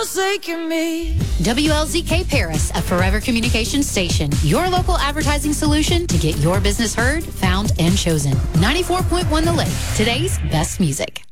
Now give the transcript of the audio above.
forsaken me. WLZK Paris, a Forever Communications station. Your local advertising solution to get your business heard, found, and chosen. 94.1 The Lake. Today's best music.